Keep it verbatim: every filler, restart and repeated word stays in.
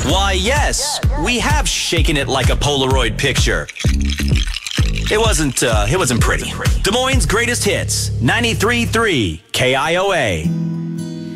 Why, yes, we have shaken it like a Polaroid picture. It wasn't, uh, it wasn't pretty. Des Moines' greatest hits, ninety-three point three K I O A.